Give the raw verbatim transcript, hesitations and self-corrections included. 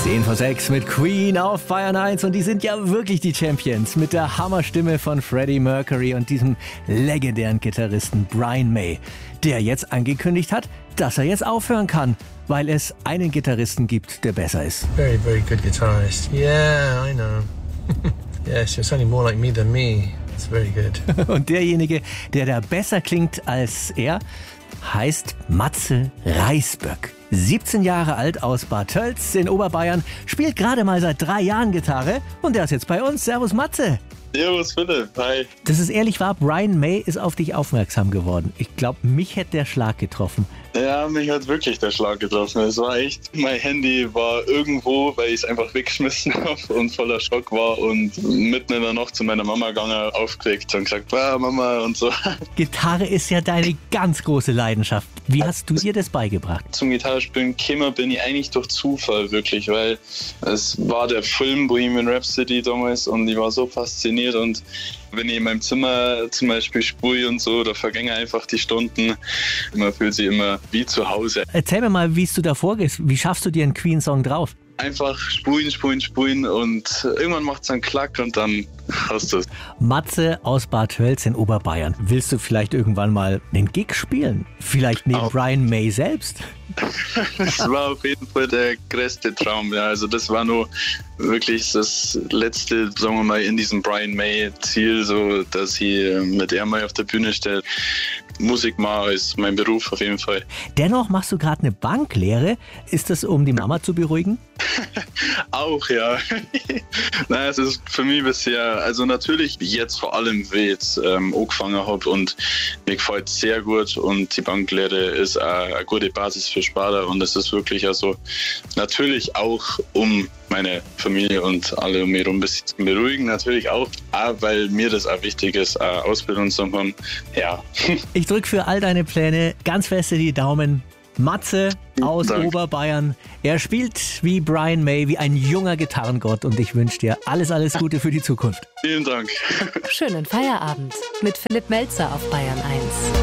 zehn vor sechs mit Queen auf Bayern eins und die sind ja wirklich die Champions mit der Hammerstimme von Freddie Mercury und diesem legendären Gitarristen Brian May, der jetzt angekündigt hat, dass er jetzt aufhören kann, weil es einen Gitarristen gibt, der besser ist. Very, very good guitarist. Yeah, I know. Yes, you're sounding more like me than me. It's very good. Und derjenige, der da besser klingt als er, heißt Matze Reisböck. siebzehn Jahre alt aus Bad Tölz in Oberbayern, spielt gerade mal seit drei Jahren Gitarre und der ist jetzt bei uns. Servus Matze. Servus Philipp, hi. Dass es ehrlich war, Brian May ist auf dich aufmerksam geworden. Ich glaube, mich hätte der Schlag getroffen. Ja, mich hat wirklich der Schlag getroffen. Es war echt, mein Handy war irgendwo, weil ich es einfach weggeschmissen habe und voller Schock war und mitten in der Nacht zu meiner Mama gegangen, aufgeweckt und gesagt, ah, Mama und so. Gitarre ist ja deine ganz große Leidenschaft. Wie hast du dir das beigebracht? Zum Gitarrespielen gekommen bin ich eigentlich durch Zufall wirklich, weil es war der Film Bohemian Rhapsody damals und ich war so fasziniert und wenn ich in meinem Zimmer zum Beispiel spule und so, da vergängen einfach die Stunden. Man fühlt sich immer wie zu Hause. Erzähl mir mal, wie es du da vorgehst. Wie schaffst du dir einen Queen-Song drauf? Einfach spulen, spulen, spulen und irgendwann macht es einen Klack und dann hast du es. Matze aus Bad Tölz in Oberbayern. Willst du vielleicht irgendwann mal einen Gig spielen? Vielleicht neben oh. Brian May selbst? Das war auf jeden Fall der größte Traum. Ja, also das war nur wirklich das letzte, sagen wir mal, in diesem Brian May Ziel, so dass ich mit ihm mal auf der Bühne stehe. Musik mache ist mein Beruf auf jeden Fall. Dennoch machst du gerade eine Banklehre. Ist das, um die Mama zu beruhigen? Auch, ja. Nein, es ist für mich bisher, also natürlich jetzt vor allem, weil ich jetzt ähm, angefangen habe und mir gefällt es sehr gut und die Banklehre ist eine, eine gute Basis für Sparer und es ist wirklich also natürlich auch, um meine Familie und alle um mich herum ein bisschen zu beruhigen, natürlich auch, auch weil mir das auch wichtig ist, eine Ausbildung zu haben. Ja. Ich drücke für all deine Pläne ganz feste die Daumen. Matze aus Dank. Oberbayern. Er spielt wie Brian May, wie ein junger Gitarrengott und ich wünsche dir alles, alles Gute für die Zukunft. Vielen Dank. Schönen Feierabend mit Philipp Melzer auf Bayern eins.